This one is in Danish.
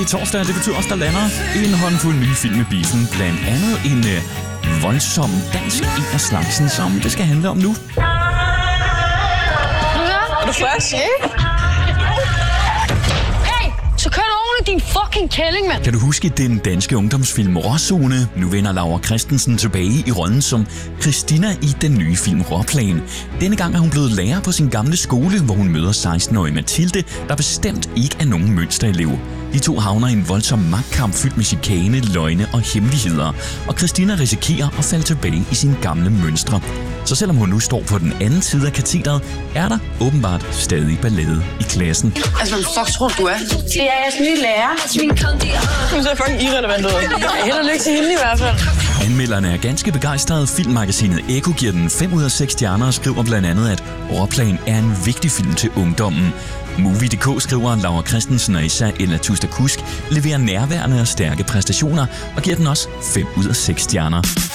Det er torsdag, og det betyder også, der lander en håndfuld nye film i biffen. Blandt andet en voldsom dansk en af slagsen, som det skal handle om nu. Er du frisk? Hey, så kør du oven i din fucking kælling, mand. Kan du huske den danske ungdomsfilm Råzone? Nu vender Laura Christensen tilbage i rollen som Christina i den nye film Råplan. Denne gang er hun blevet lærer på sin gamle skole, hvor hun møder 16-årige Mathilde, der bestemt ikke er nogen mønsterelev. De to havner i en voldsom magtkamp fyldt med chikane, løgne og hemmeligheder, og Christina risikerer at falde tilbage i sine gamle mønstre. Så selvom hun nu står på den anden side af katedret, er der åbenbart stadig ballade i klassen. Altså, hvem fuck tror du er? Det er jeres nye lærer. Du ser fucking irrelevant ud. Held og lykke til hende i hvert fald. Anmelderne er ganske begejstrede. Filmmagasinet Ekko giver den 5 ud af 6 stjerner og skriver blandt andet, at Råplan er en vigtig film til ungdommen. Movie.dk skriver, at Laura Christensen og især Ella Tuster Kusk leverer nærværende og stærke præstationer og giver den også 5 ud af 6 stjerner.